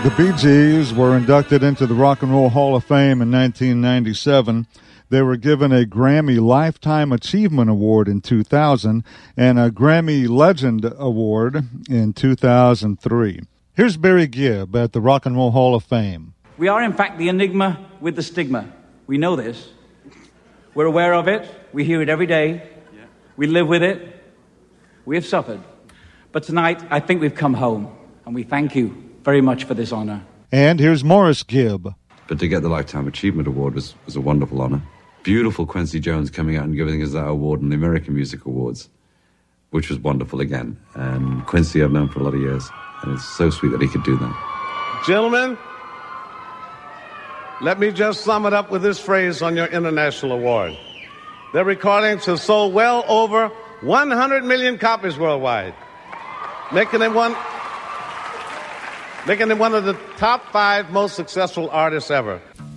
The Bee Gees were inducted into the Rock and Roll Hall of Fame in 1997. They were given a Grammy Lifetime Achievement Award in 2000 and a Grammy Legend Award in 2003. Here's Barry Gibb at the Rock and Roll Hall of Fame. We are, in fact, the enigma with the stigma. We know this. We're aware of it. We hear it every day. We live with it. We have suffered. But tonight, I think we've come home, and we thank you very much for this honor. And here's Morris Gibb. But to get the Lifetime Achievement Award was a wonderful honor. Beautiful Quincy Jones coming out and giving us that award in the American Music Awards, which was wonderful again. And Quincy I've known for a lot of years, and it's so sweet that he could do that. Gentlemen, let me just sum it up with this phrase on your international award. Their recordings have sold well over 100 million copies worldwide, making them one of the top 5 most successful artists ever.